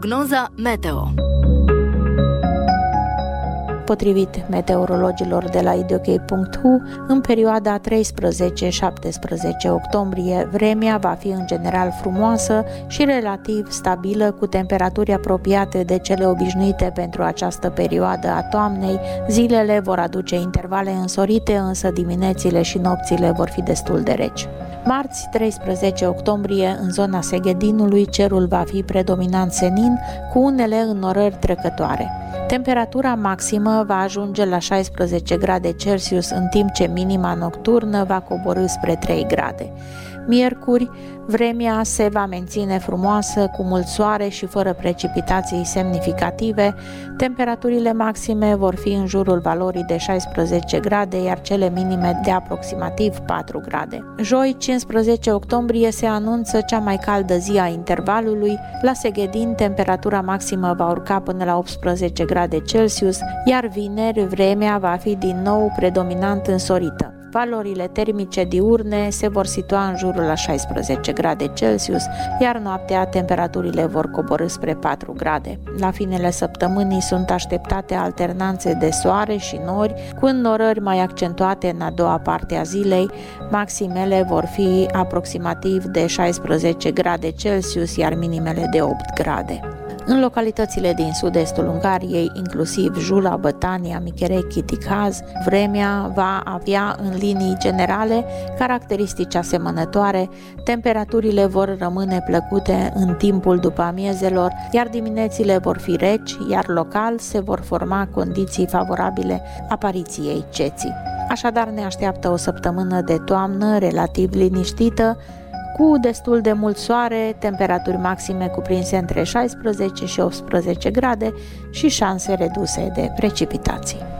Prognoza meteo. Potrivit meteorologilor de la ideokay.hu, în perioada 13-17 octombrie, vremea va fi în general frumoasă și relativ stabilă, cu temperaturi apropiate de cele obișnuite pentru această perioadă a toamnei. Zilele vor aduce intervale însorite, însă diminețile și nopțile vor fi destul de reci. Marți, 13 octombrie, în zona Seghedinului, cerul va fi predominant senin, cu unele înnorări trecătoare. Temperatura maximă va ajunge la 16 grade Celsius, în timp ce minima nocturnă va coborî spre 3 grade. Miercuri, vremea se va menține frumoasă, cu mult soare și fără precipitații semnificative. Temperaturile maxime vor fi în jurul valorii de 16 grade, iar cele minime de aproximativ 4 grade. Joi, 15 octombrie, se anunță cea mai caldă zi a intervalului. La Seghedin, temperatura maximă va urca până la 18 grade Celsius, iar vineri, vremea va fi din nou predominant însorită. Valorile termice diurne se vor situa în jurul la 16 grade Celsius, iar noaptea temperaturile vor coborî spre 4 grade. La finele săptămânii sunt așteptate alternanțe de soare și nori, cu înnorări mai accentuate în a doua parte a zilei. Maximele vor fi aproximativ de 16 grade Celsius, iar minimele de 8 grade. În localitățile din sud-estul Ungariei, inclusiv Jula, Bătania, Micherechi, Ticaz, vremea va avea în linii generale caracteristici asemănătoare. Temperaturile vor rămâne plăcute în timpul după amiezelor, iar diminețile vor fi reci, iar local se vor forma condiții favorabile apariției ceții. Așadar, ne așteaptă o săptămână de toamnă relativ liniștită, cu destul de mult soare, temperaturi maxime cuprinse între 16 și 18 grade și șanse reduse de precipitații.